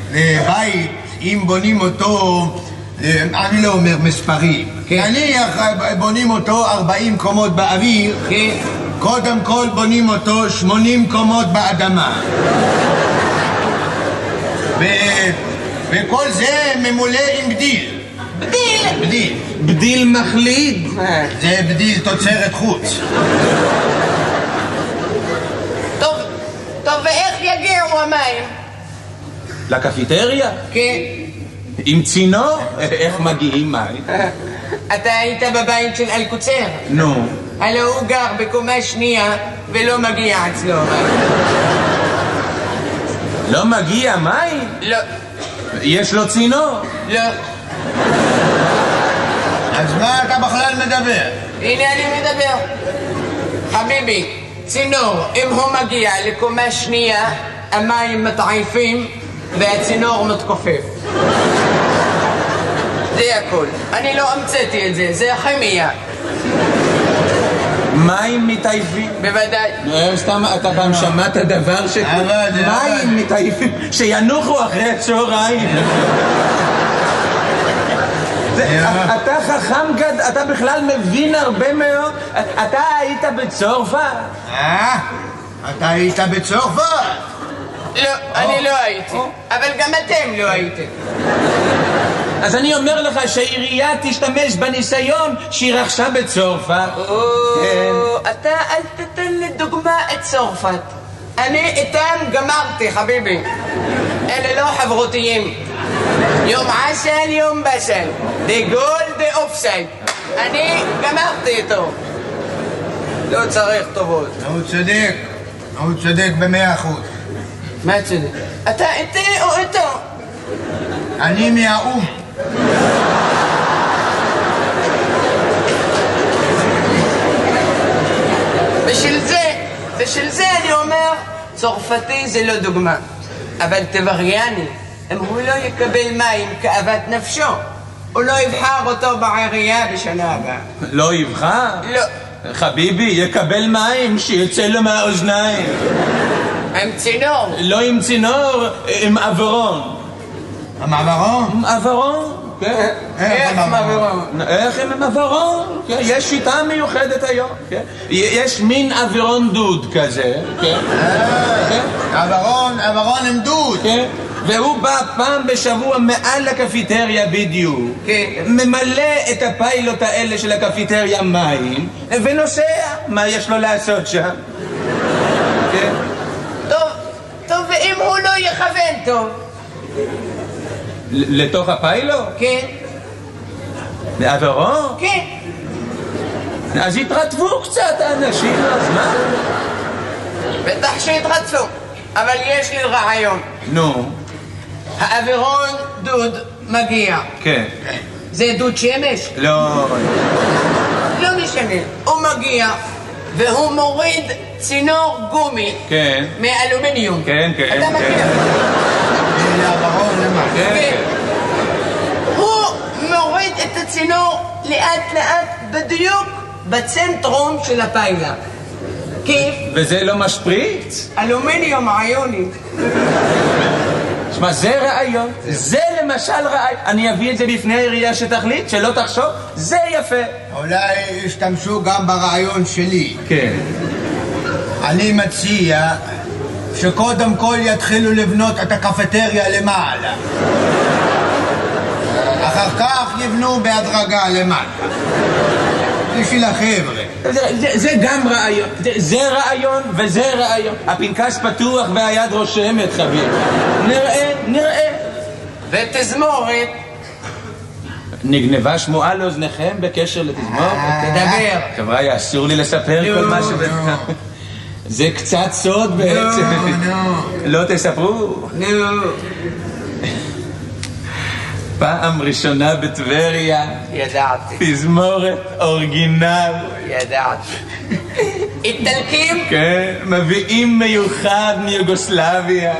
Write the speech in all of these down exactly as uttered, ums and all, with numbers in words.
בית, אם בונים אותו, אני לא אומר מספרים, נניח בונים אותו ארבעים קומות באוויר, קודם כל בונים אותו שמונים קומות באדמה. וכל זה ממולא עם בדיל. בדיל? בדיל. בדיל מחליד? זה בדיל תוצרת חוץ. טוב, טוב, ואיך יגיעו המים? לקפיטריה? כן. עם צינור? איך מגיעים מים? אתה היית בבית של אלקוצר? נו. הלא הוא גר בקומה שנייה ולא מגיע אצלו מים. לא מגיע מים? לא. יש לו צינור? לא. אז מה אתה בכלל מדבר? הנה אני מדבר. חביבי, צינור, אם הוא מגיע לקומה שנייה, המים מתעייפים והצינור מתכופף. זה הכל. אני לא המצאתי את זה, זה הכימיה. מים מתעייפים? בוודאי. סתם, אתה פעם שמעת דבר ש... מים מתעייפים, שינוחו אחרי הצהריים. אתה חכם גד, אתה בכלל מבין הרבה מאוד. אתה היית בצרפת? אה? אתה היית בצרפת? לא, אני לא הייתי. אבל גם אתם לא הייתם. אז אני אומר לך שהעירייה תשתמש בניסיון שהיא רכשה בצרפת. אתה אל תתן לדוגמה את צרפת. אני איתם גמרתי, חביבי. אלה לא חברותיים. יום עשן, יום בשן. דה גול, דה אופסייד. אני גמרתי איתו. לא צריך טובות. הוא צודק. הוא צודק במאה אחוז. מה צודק? אתה איתי או איתו? אני מהאום. בשביל זה, בשביל זה אני אומר, צרפתי זה לא דוגמה. אבל טבריאני, אם הוא לא יקבל מים כאוות נפשו, הוא לא יבחר אותו בעירייה בשנה הבאה. לא יבחר? לא. חביבי, יקבל מים שיצא לו מהאוזניים. עם צינור? לא עם צינור, עם עברון. עם עברון? עם עברון, כן. איך עם עברון? איך עם עברון? יש שיטה מיוחדת היום. יש מין עברון דוד כזה. עברון, עברון עם דוד. והוא בא פעם בשבוע מעל הקפיטריה בדיוק, ממלא את הפיילוט האלה של הקפיטריה מים ונוסע. מה יש לו לעשות שם? טוב, טוב, ואם הוא לא יכוון טוב? לתוך הפיילוט? כן. לעברו? כן. אז התרטבו קצת האנשים, אז מה? בטח שהתרטפו, אבל יש לי רעיון. נו. האווירון דוד מגיע. כן. זה דוד שמש? לא. לא משנה. הוא מגיע והוא מוריד צינור גומי. כן. מאלומיניום. כן, כן. אתה מכיר? זה האווירון למה? כן. הוא מוריד את הצינור לאט לאט בדיוק בצנטרום של הפיילה. כיף? וזה לא משפריץ? אלומיניום איוני. שמע, זה רעיון. זה למשל רעיון. אני אביא את זה בפני העירייה שתחליט, שלא תחשוב. זה יפה. אולי ישתמשו גם ברעיון שלי. כן. אני מציע שקודם כל יתחילו לבנות את הקפטריה למעלה. אחר כך יבנו בהדרגה למטה. בשביל החבר'ה. זה, זה, זה גם רעיון. זה, זה רעיון וזה רעיון. הפנקס פתוח והיד רושמת, חביב. נראה, נראה. ותזמורת. נגנבה שמועה לאוזניכם בקשר לתזמורת? תדבר. חבר'ה, אסור לי לספר כל מה ש... זה קצת סוד בעצם. לא תספרו. נו. פעם ראשונה בטבריה. ידעתי. תזמורת אורגינל. ידעתי. איטלקים? כן, מביאים מיוחד מיוגוסלביה.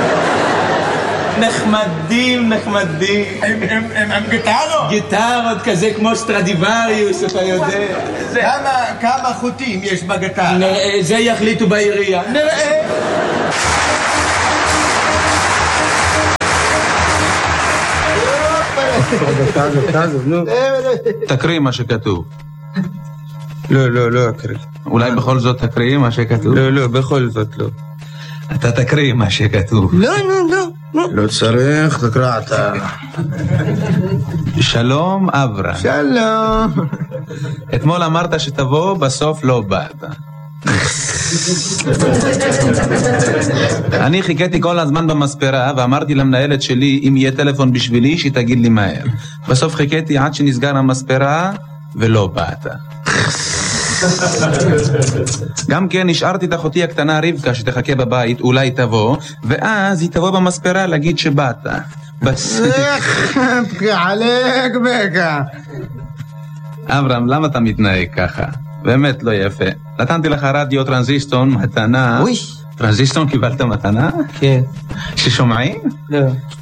נחמדים, נחמדים. הם גיטרות? גיטרות כזה כמו סטרדיווריוס, אתה יודע. כמה חוטים יש בגיטרה? נראה, זה יחליטו בעירייה. נראה. תעזוב, תעזוב, נו. תקריא מה שכתוב. לא, לא, לא אקריא. אולי בכל זאת תקריא מה שכתוב? לא, לא, בכל זאת לא. אתה תקריא מה שכתוב. לא, לא, לא. לא צריך, תקרא אתה. שלום אברהם. שלום. אתמול אמרת שתבוא, בסוף לא באת. אני חיכיתי כל הזמן במספרה ואמרתי למנהלת שלי אם יהיה טלפון בשבילי שתגיד לי מהר. בסוף חיכיתי עד שנסגר המספרה ולא באת. גם כן נשארתי את אחותי הקטנה רבקה שתחכה בבית, אולי תבוא, ואז היא תבוא במספרה להגיד שבאת. בס... עלק בקה. אברהם, למה אתה מתנהג ככה? באמת לא יפה. נתנתי לך רדיו טרנזיסטון מתנה. אוי. טרנזיסטון קיבלת מתנה? כן. ששומעים? לא.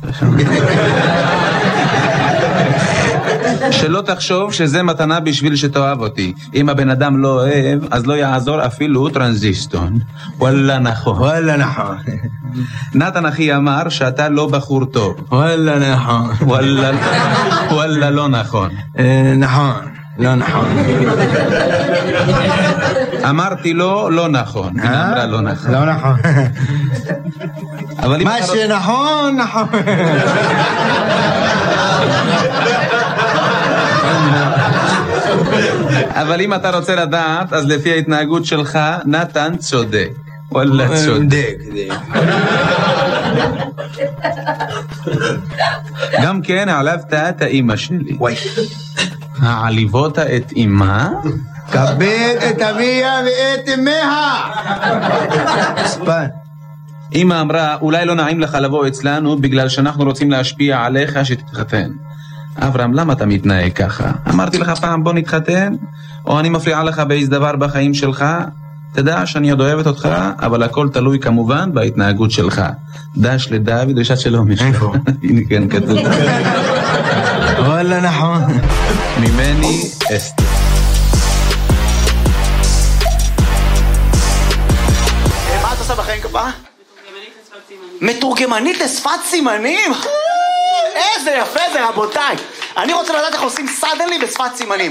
שלא תחשוב שזה מתנה בשביל שתאהב אותי. אם הבן אדם לא אוהב, אז לא יעזור אפילו טרנזיסטון. וואלה נכון. וואלה נכון. נתן אחי אמר שאתה לא בחור טוב. וואלה נכון. וואלה, וואלה לא נכון. נכון. לא נכון. אמרתי לו לא נכון. היא אמרה לא נכון. לא נכון. מה אתה... שנכון, נכון. אבל אם אתה רוצה לדעת, אז לפי ההתנהגות שלך, נתן צודק. וואלה צודק. גם כן העלבת את האמא שלי. וואי. העליבות את אמא? כבד את אביה ואת אמיה. ספן. אמא אמרה, אולי לא נעים לך לבוא אצלנו בגלל שאנחנו רוצים להשפיע עליך שתתחתן. אברהם, למה אתה מתנהג ככה? אמרתי לך פעם בוא נתחתן? או אני מפריעה לך באיזה דבר בחיים שלך? תדע שאני עוד אוהבת אותך, אבל הכל תלוי כמובן בהתנהגות שלך. דש לדוד, דרישת שלום. איפה? הנה כן כתוב. וואלה נכון. ממני אסתר. מה את עושה בחיים כפרה? מתורגמנית לשפת סימנים? איזה יפה זה רבותיי. אני רוצה לדעת איך עושים סדנלי בשפת סימנים.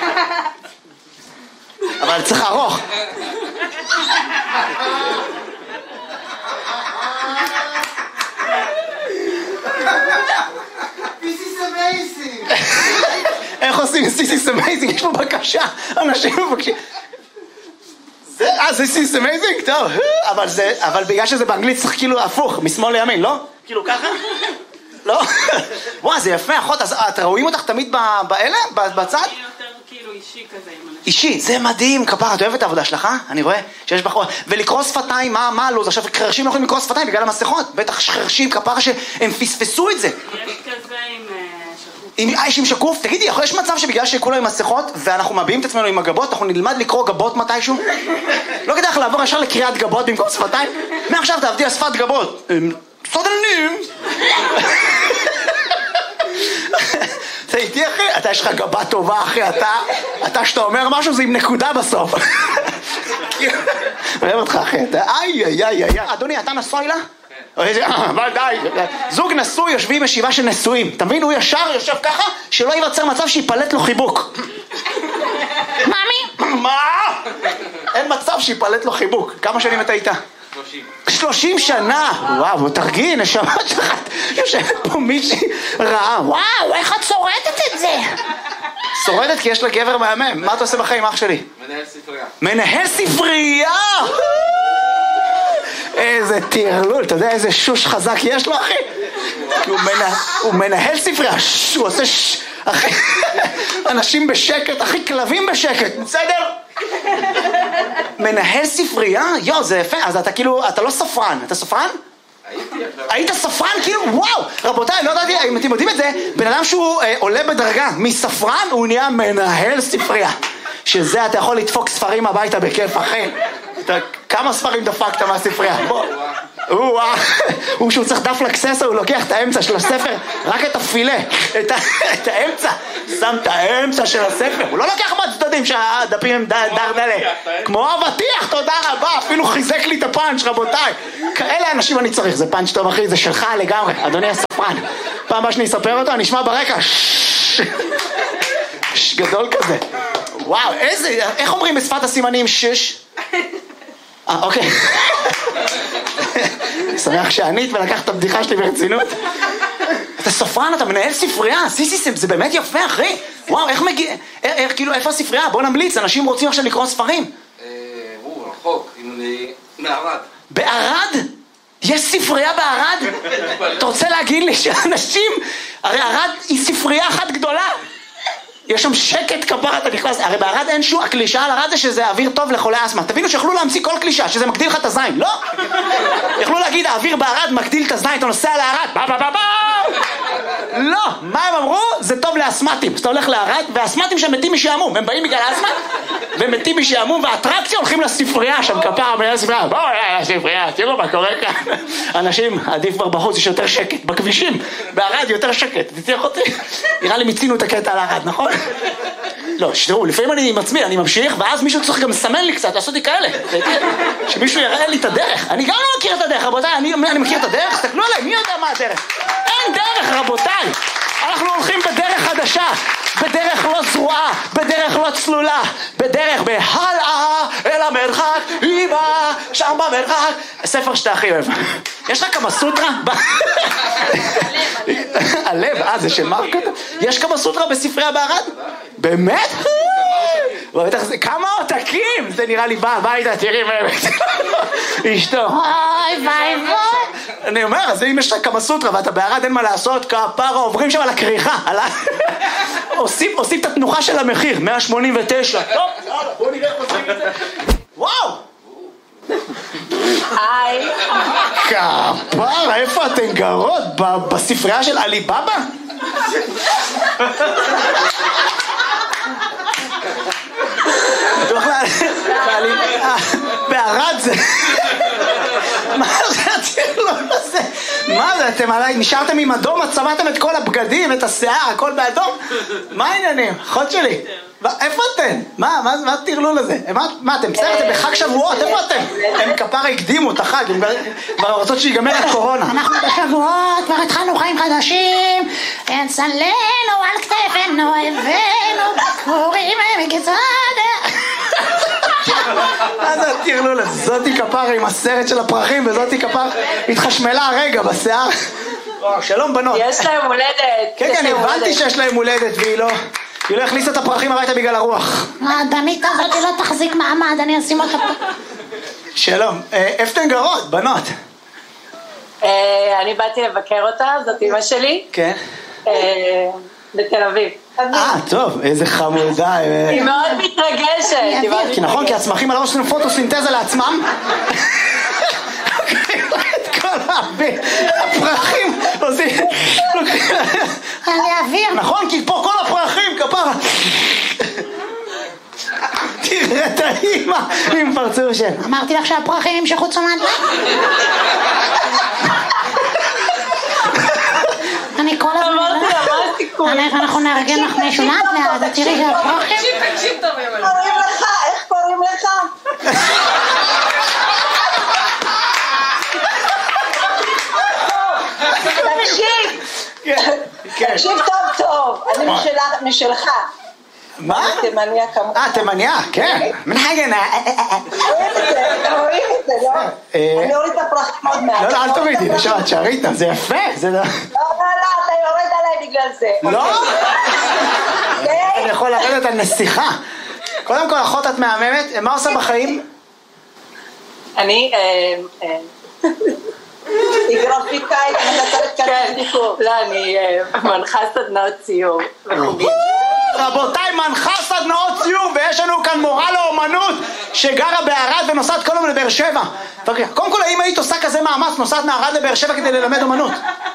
אבל צריך ארוך. איך עושים This is amazing? יש פה בקשה, אנשים מבקשים. אה, This is amazing? טוב, אבל זה, אבל בגלל שזה באנגלית צריך כאילו הפוך, משמאל לימין, לא? כאילו ככה? לא? וואו, זה יפה, אחות, אז אתם רואים אותך תמיד באלה? בצד? אני יותר כאילו אישי כזה עם אנשים. אישי, זה מדהים, כפרה, את אוהבת את העבודה שלך, אה? אני רואה שיש בחור. ולקרוא שפתיים, מה, מה לא? עכשיו, חרשים לא יכולים לקרוא שפתיים בגלל המסכות. בטח חרשים, כפרה, שהם פספסו את זה. יש כזה עם שקוף. עם, יש עם שקוף? תגידי, יש מצב שבגלל שכולו עם מסכות, ואנחנו מביעים את עצמנו עם הגבות, אנחנו נלמד לקרוא גבות מתישהו? לא כדאי לך לעבור ישר לקריאת גבות במקום שפתיים? מעכשיו תעבדי על שפת גבות. סודלנים! אתה איתי אחי? אתה יש לך גבה טובה אחי, אתה, אתה שאתה אומר משהו זה עם נקודה בסוף. אוהב אותך אחי, אתה איי איי איי איי. אדוני, אתה נשוי לה? אבל די, זוג נשוי יושבים ישיבה של נשואים. אתה מבין? הוא ישר יושב ככה, שלא ייווצר מצב שיפלט לו חיבוק. מאמי? מה? אין מצב שיפלט לו חיבוק. כמה שנים אתה איתה? שלושים שנה. וואו, תרגיל, נשמת שלך. יושבת פה מישהי רעה. וואו, איך את שורדת את זה? שורדת כי יש לה גבר מהמם. מה אתה עושה בחיים, אח שלי? מנהל ספרייה. מנהל ספרייה! איזה תירלול, אתה יודע איזה שוש חזק יש לו, אחי? הוא מנהל ספרייה, הוא עושה ש... אחי, אנשים בשקט, אחי, כלבים בשקט, בסדר? מנהל ספרייה? יו, זה יפה, אז אתה כאילו, אתה לא ספרן, אתה ספרן? היית ספרן כאילו, וואו, רבותיי, לא יודעתי, אם אתם יודעים את זה, בן אדם שהוא אה, עולה בדרגה מספרן, הוא נהיה מנהל ספרייה. שזה אתה יכול לדפוק ספרים הביתה בכיף, אחי. אתה, כמה ספרים דפקת מהספרייה? בוא. הוא שהוא צריך דף לקססה, הוא לוקח את האמצע של הספר, רק את הפילה, את, את האמצע, שם את האמצע של הספר. הוא לא לוקח מהצדדים שהדפים הם דרדלה. כמו אבטיח, תודה רבה, אפילו חיזק לי את הפאנץ', רבותיי. כאלה אנשים אני צריך, זה פאנץ' טוב אחי, זה שלך לגמרי, אדוני הספרן. פעם הבאה שאני אספר אותו, אני אשמע ברקע. גדול כזה. וואו, איזה, איך אומרים בשפת הסימנים שש? אה, אוקיי. אני שמח שענית ולקחת את הבדיחה שלי ברצינות. אתה ספרן, אתה מנהל ספרייה, סיסי, זה באמת יפה, אחי. וואו, איך מגיע, איך, כאילו, איפה הספרייה? בוא נמליץ, אנשים רוצים עכשיו לקרוא ספרים. הוא רחוק, בערד. בערד? יש ספרייה בערד? אתה רוצה להגיד לי שאנשים, הרי ערד היא ספרייה אחת גדולה. יש שם שקט כפרה, אתה נכנס, הרי בערד אין שום, הקלישה על ערד זה שזה אוויר טוב לחולי אסמה. תבינו שיכולו להמציא כל קלישה, שזה מגדיל לך את הזין, לא? יכלו להגיד, האוויר בערד מגדיל את הזין, אתה נוסע לערד, בא בא בא בא! לא, מה הם אמרו? זה טוב לאסמטים. אז אתה הולך לערד, והאסמטים שם מתים משעמום, הם באים בגלל האסמה, והם מתים משעמום, והאטרקציה הולכים לספרייה, שם כפרה, מנהל ספרייה, בואו לספרייה, תראו מה קורה כאן. אנשים, עדיף כבר בחוץ, יש יותר שקט, בכבישים, בערד יותר שקט, תצליח אותי. נראה לי מיצינו את הקטע על הערד, נכון? לא, שתראו, לפעמים אני עם עצמי, אני ממשיך, ואז מישהו צריך גם לסמן לי קצת, לעשות לי כאלה. שמישהו יראה לי את הדרך. אני גם לא מכיר את הדרך, רבותיי, אני, אני מכיר את הדרך, תסתכלו עליי, מי יודע מה הדרך? אין דרך, רבותיי. אנחנו הולכים בדרך חדשה, בדרך לא זרועה, בדרך לא צלולה, בדרך בהלאה אל המרחק, אימא, שם במרחק. ספר שאתה הכי אוהב. יש לך כמה סוטרה? הלב, אה, זה של מרקות? יש כמה סוטרה בספרייה בערד? באמת? כמה עותקים? זה נראה לי בא, ביתה, תראי באמת. אשתו, אוי, ביי, ביי. אני אומר, אז אם יש לך כמה סוטרה ואתה בערד אין מה לעשות, כפרה, עוברים שם על הכריכה. עושים את התנוחה של המחיר, מאה שמונים ותשע. טוב, יאללה, בואו נראה איך עושים את זה. וואו! היי. כפרה, איפה אתן גרות? בספרייה של עליבאבא? בערד זה... מה זה הצירלון הזה? מה זה, אתם עליי, נשארתם עם אדום, צבעתם את כל הבגדים, את השיער, הכל באדום? מה העניינים? אחות שלי, איפה אתם? מה, מה הטרלול הזה? מה, אתם בסדר? אתם בחג שבועות, איפה אתם? הם כפרה הקדימו את החג, הם כבר רוצות שיגמר הקורונה. אנחנו בשבועות, כבר התחלנו חיים חדשים, נסלנו על כתפינו, הבאנו, קוראים מגצד. מה זה הטרלול הזה? זאתי כפרה עם הסרט של הפרחים, וזאתי כפרה התחשמלה הרגע בשיער. שלום בנות. יש להם הולדת. כן, כן, הבנתי שיש להם הולדת, והיא לא... היא לא הכניסה את הפרחים הביתה בגלל הרוח. הדמית הזאת לא תחזיק מעמד, אני אשים אותה פה. שלום, איפה אתן גרות, בנות? אני באתי לבקר אותה, זאת אמא שלי. כן. בתל אביב. אה, טוב, איזה חמודה. היא מאוד מתרגשת. כי נכון, כי הצמחים על הראש שלנו פוטוסינתזה לעצמם. את כל הפרחים עושים... על האוויר. נכון, כי פה כל הפרחים, כפרה. תראה את האמא עם פרצור של... אמרתי לך שהפרחים ימשכו תשומת לב. אני כל הזמן... אמרתי לה, מה הסיכוי? אנחנו נארגן לך מישהו לאט לאט, תראי שהפרחים... תקשיב, תקשיב טוב, אמא. קוראים לך, איך קוראים לך? תקשיב, תקשיב טוב טוב, אני משלך. מה? תימניה כמובן. אה, תימניה, כן. מנחגן. רואים את זה, רואים את זה, לא? אני אוריד את הפרחים עוד מעט. לא, לא, אל תורידי, נשארת, שערית, זה יפה, זה לא... לא, לא, לא, אתה יורד עליי בגלל זה. לא? אני יכול לרדת על נסיכה. קודם כל, אחות את מהממת, מה עושה בחיים? אני... היא גרפיקאית, אני נתת כאן בדיקות. לא, אני מנחה סדנאות ציור וחוגים. רבותיי, מנחה סדנאות ציור, ויש לנו כאן מורה לאומנות שגרה בערד ונוסעת כל יום לבאר שבע. קודם כל, האם היית עושה כזה מאמץ, נוסעת מערד לבאר שבע כדי ללמד אומנות?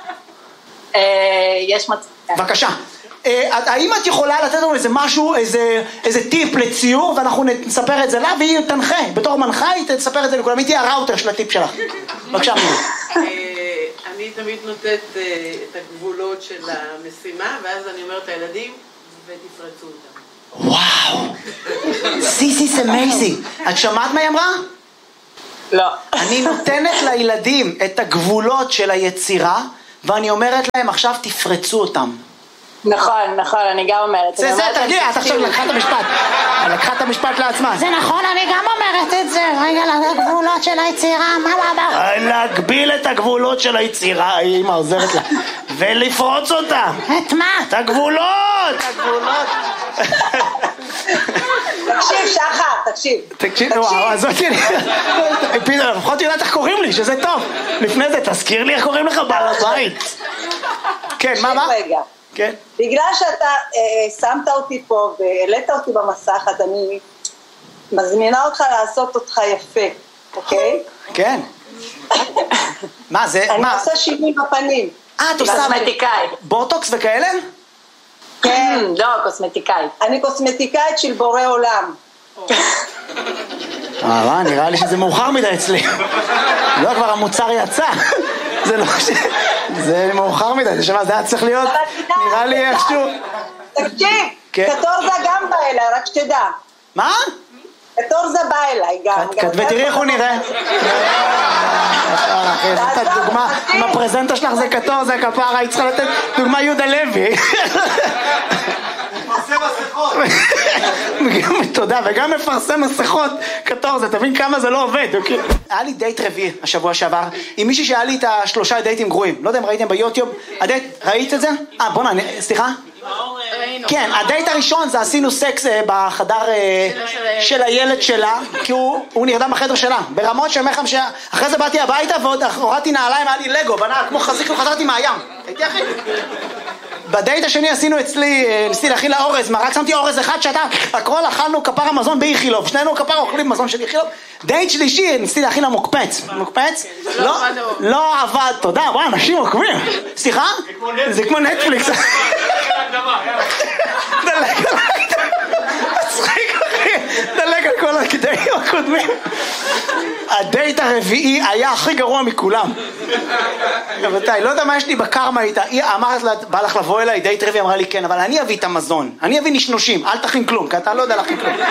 יש מצב. בבקשה. האם את יכולה לתת לנו איזה משהו, איזה טיפ לציור, ואנחנו נספר את זה לה, והיא תנחה. בתור מנחה היא תספר את זה לכולם, היא תהיה הראוטר של הטיפ שלך. בבקשה. אני תמיד נותנת את הגבולות של המשימה, ואז אני אומרת לילדים, ותפרצו אותם. וואו. This is amazing. את שמעת מה היא אמרה? לא. אני נותנת לילדים את הגבולות של היצירה, ואני אומרת להם, עכשיו תפרצו אותם. נכון, נכון, אני גם אומרת. זה, זה, תרגיע, את עכשיו לקחה את המשפט. לקחה את המשפט לעצמה. זה נכון, אני גם אומרת את זה. רגע, לגבולות של היצירה, מה מה מה? להגביל את הגבולות של היצירה, אמא עוזרת לה. ולפרוץ אותה. את מה? את הגבולות! את הגבולות. תקשיב, שחר, תקשיב. תקשיב, וואו, אז אותי, פתאום, לפחות יודעת איך קוראים לי, שזה טוב. לפני זה, תזכיר לי איך קוראים לך בעל הבית. כן, מה, מה? רגע. כן. בגלל שאתה אה, שמת אותי פה והעלית אותי במסך, אז אני מזמינה אותך לעשות אותך יפה, אוקיי? כן. מה זה? אני מה? עושה שינוי בפנים. אה, את עושה קוסמטיקאית. בוטוקס וכאלה? כן. לא, קוסמטיקאית. אני קוסמטיקאית של בורא עולם. אה, נראה לי שזה מאוחר מדי אצלי. לא, כבר המוצר יצא. זה לא ש... זה מאוחר מדי, זה שמה, זה היה צריך להיות, נראה לי איכשהו... תקשיב, קטורזה גם בא אליי, רק שתדע. מה? קטורזה בא אליי גם. ותראי איך הוא נראה. זאת הדוגמה, אם הפרזנטה שלך זה קטורזה, כפרה, היא צריכה לתת דוגמה יהודה לוי. מפרסם מסכות. תודה, וגם מפרסם מסכות קטורזה, תבין כמה זה לא עובד. היה לי דייט רביעי השבוע שעבר, עם מישהי שהיה לי את השלושה דייטים גרועים. לא יודע אם ראיתם ביוטיוב, הדייט, ראית את זה? אה, בוא נע, סליחה? כן, הדייט הראשון זה עשינו סקס בחדר של הילד שלה, כי הוא נרדם בחדר שלה, ברמות שאומר לכם שאחרי זה באתי הביתה ועוד הורדתי נעליים, היה לי לגו, בנה כמו חזיק וחזרתי מהים. הייתי אחי? בדייט השני עשינו אצלי, ניסיתי להכין לה אורז, רק שמתי אורז אחד שאתה, הכל אכלנו כפר המזון באיכילוב, שנינו כפר אוכלים מזון של איכילוב. דייט שלישי, ניסיתי להכין לה מוקפץ. מוקפץ? לא, לא עבד, תודה, וואי, אנשים עוקבים. סליחה? זה כמו נטפליקס. דלג על מצחיק אחי, דלג על כל הקטעים הקודמים. הדייט הרביעי היה הכי גרוע מכולם. רבותיי, לא יודע מה יש לי בקרמה איתה. היא אמרת לה, בא לך לבוא אליי, דייט רביעי, אמרה לי כן, אבל אני אביא את המזון, אני אביא נשנושים, אל תכין כלום, כי אתה לא יודע להכין כלום.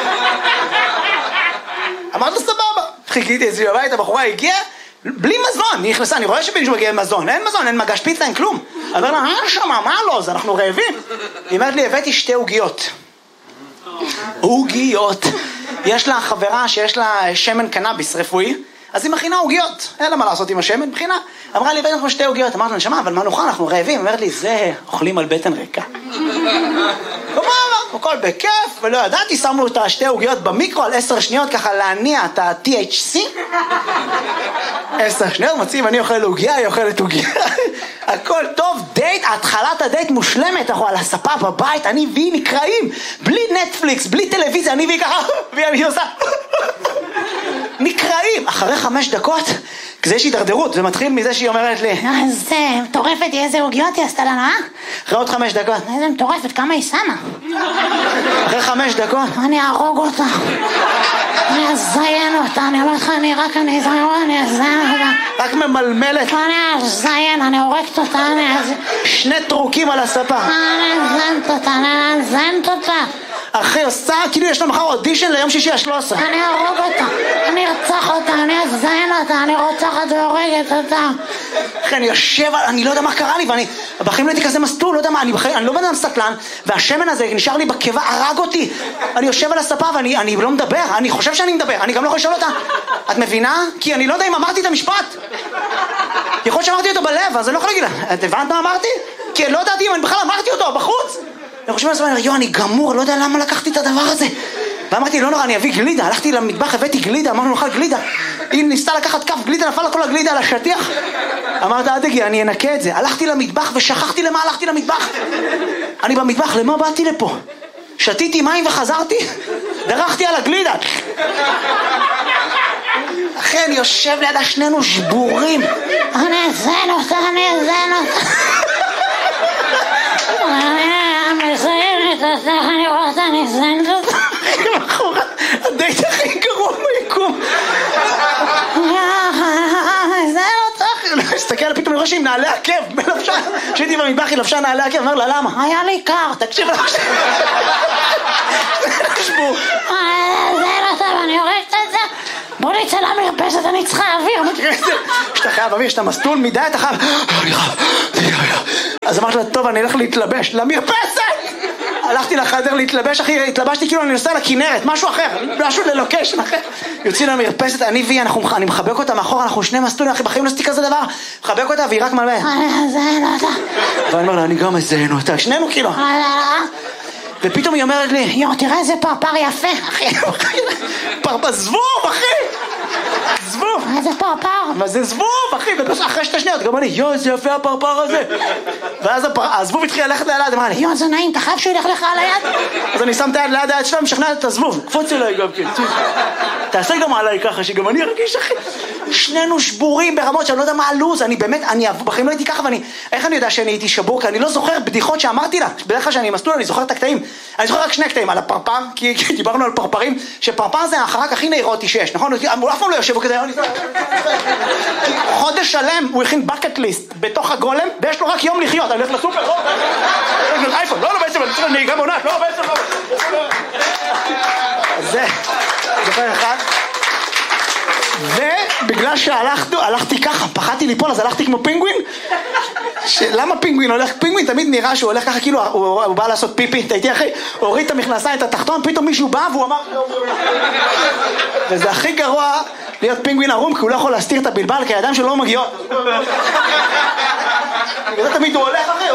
אמרת לה סבבה, חיכיתי אצלי בבית, הבחורה הגיעה בלי מזון, היא נכנסה, אני רואה שמישהו מגיע עם מזון, אין מזון, אין מגש פיצה, אין כלום. אמר לה, אה שמה, מה לא, זה אנחנו רעבים. היא אומרת לי, הבאתי שתי עוגיות. עוגיות. יש לה חברה שיש לה שמן קנאביס רפואי, אז היא מכינה עוגיות. אין לה מה לעשות עם השמן, מכינה. אמרה לי, הבאתי לך שתי עוגיות. אמרתי לה, נשמה, אבל מה נאכל, אנחנו רעבים. אמרת לי, זה, אוכלים על בטן ריקה. כמובן, הכל בכיף, ולא ידעתי, שמנו את השתי עוגיות במיקרו על עשר שניות, ככה להניע את ה-טי אייץ' סי. עשר שניות, מציב, אני אוכל עוגיה, היא אוכלת עוגיה. הכל טוב, דייט, התחלת הדייט מושלמת, אנחנו על הספה בבית, אני והיא נקראים, בלי נטפליקס, בלי טלוויזיה, אני והיא ככה, והיא עושה. נקראים, אחרי חמש דקות, כזה יש הידרדרות, זה מתחיל מזה שהיא אומרת לי, איזה מטורפת, איזה עוגיות היא עשתה לנו, אה? אחרי עוד חמש דקות. איזה מטורפת, כמה היא שמה? אחרי חמש דקות. אני ארוג אותה, אני אזיין אותה, אני אומרת לך, אני רק אני אזיין אותה, אני אזיין אותה. רק ממלמלת. אני אזיין, אני הורגת אותה, אני אזיין. שני טרוקים על הספה. אני אזיינת אותה, אני אזיינת אותה. אחי, עושה, כאילו יש לה מחר אודישן ליום שישי השלוש עשרה. אני ארוג אותה, אני ארצח אותה, אני אזיין אותה, אני רוצחת והורגת אותה. אחי, אני יושב, אני לא יודע מה קרה לי, ואני, בחיים לא הייתי כזה מסטול, לא יודע מה, אני בחיים, אני לא בן אדם סטלן, והשמן הזה נשאר לי בקיבה, הרג אותי. אני יושב על הספה ואני אני לא מדבר, אני חושב שאני מדבר, אני גם לא יכול לשאול אותה. את מבינה? כי אני לא יודע אם אמרתי את המשפט. יכול שאמרתי אותו בלב, אז אני לא יכול להגיד לה, את הבנת מה אמרתי? כי לא ידעתי אם אני בכלל אמרתי אותו בחוץ. אני חושב לעצמי, יו, אני גמור, לא יודע למה לקחתי את הדבר הזה. ואמרתי, לא נורא, אני אביא גלידה. הלכתי למטבח, הבאתי גלידה, אמרנו, נאכל גלידה. היא ניסתה לקחת כף גלידה, נפל לה כל הגלידה על השטיח. אמרת, אל תגיע, אני אנקה את זה. הלכתי למטבח ושכחתי למה הלכתי למטבח. אני במטבח, למה באתי לפה? שתיתי מים וחזרתי, דרכתי על הגלידה. אחי, אני יושב לידה, שנינו שבורים. אני אזיין אותה, אני אזיין אותה. אני אזיינת אותה, אני רוצה, אני אזיינת אותה. הדייט הכי גרוע מיקום. אני אזיין אותה. לא, הסתכל, פתאום אני רואה שהיא נעלי עקב, בלבשה, שהייתי במטבח, היא לבשה נעלי עקב, אמר לה, למה? היה לי קר. תקשיב, לא חושב. אני אזיין אותה ואני הורגת את זה. בוא נצא למרפסת, אני צריכה אוויר. שאתה חייב אוויר, שאתה מסטול מדי, אתה חייב... אז אמרתי לה, טוב, אני אלך להתלבש למרפסת! הלכתי לחדר להתלבש, אחי, התלבשתי כאילו אני נוסע לכנרת, משהו אחר, משהו ללוקשן אחר. יוצאים למרפסת, אני והיא, אני מחבק אותה מאחור, אנחנו שני מסטולים, אחי, בחיים לא עשיתי כזה דבר, מחבק אותה והיא רק מלמד. אני אזיין אותה. ואני אומר לה, אני גם אזיין אותה, שנינו כאילו. ופתאום היא אומרת לי, יו, תראה איזה פרפר יפה, אחי. פרפר, זבוב, אחי! זבוב! איזה פרפר? מה זה זבוב, אחי? ואחרי שתי שניות, גם אני, יו, איזה יפה הפרפר הזה. ואז הזבוב התחיל ללכת ליד, אמרה לי, יו, זה נעים, אתה חייב שהוא ילך לך על היד? אז אני שם את היד ליד היד שלו, משכנעת את הזבוב, קפוץ אליי גם כן. תעשה גם עליי ככה, שגם אני ארגיש, אחי. שנינו שבורים ברמות שאני לא יודע מה הלוז, אני באמת, אני בחיים לא הייתי ככה, ואני, איך אני יודע שאני הייתי שבור? כי אני לא זוכר בדיחות שאמרתי לה. בדרך כלל שאני מסטול, אני זוכר את הקטעים. אני זוכר רק שני קטעים, על הפרפר, כי דיברנו על פרפרים, שפרפר זה החרק הכי נאירוטי שיש, נכון? הוא אף פעם לא יושב כדי, חודש שלם הוא הכין בקט ליסט בתוך הגולם, ויש לו רק יום לחיות, אני הולך לסופר, לא, אייפון, לא, לא בעצם, אני צריך נהיגה מונעת, לא, בעצם, לא. זה, זוכר אחד. ובגלל שהלכנו, הלכתי ככה, פחדתי ליפול, אז הלכתי כמו פינגווין. למה פינגווין הולך? פינגווין תמיד נראה שהוא הולך ככה, כאילו הוא, הוא בא לעשות פיפי, אתה איתי אחי, הוריד את המכנסיים, את התחתון, פתאום מישהו בא והוא אמר... וזה הכי גרוע להיות פינגווין ערום, כי הוא לא יכול להסתיר את הבלבל, כי הידיים שלו לא מגיעות. וזה תמיד הוא הולך אחי,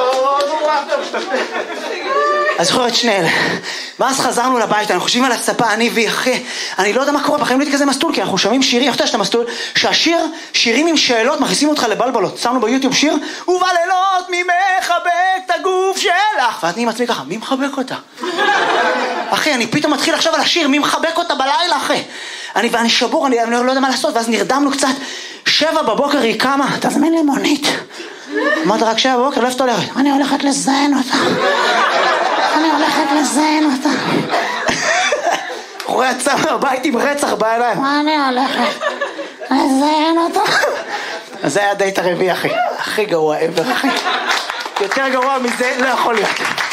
אז זוכר את שני אלה. ואז חזרנו לבית, אנחנו חושבים על הצפה, אני והיא, אחי, אני לא יודע מה קורה, בחיים לא הייתי כזה מסטול, כי אנחנו שומעים שירים, איך אתה שאתה מסטול, שהשיר, שירים עם שאלות, מכניסים אותך לבלבלות. שמנו ביוטיוב שיר, ובלילות מי מחבק את הגוף שלך, ואת נהיים עצמי ככה, מי מחבק אותה? אחי, אני פתאום מתחיל עכשיו על השיר, מי מחבק אותה בלילה, אחי? אני, ואני שבור, אני, אני לא יודע מה לעשות, ואז נרדמנו קצת, שבע בבוקר היא קמה, תזמין לי מונית. אמרת רק שבע בבוקר, לא אפתור לי, אני הולכת לזיין אותה. אני הולכת לזיין אותה. אחורי יצא מהבית עם רצח בעיניים. אני הולכת לזיין אותה. אז זה היה דייט הרביעי, אחי. הכי גרוע ever, אחי. יותר גרוע מזה לא יכול להיות.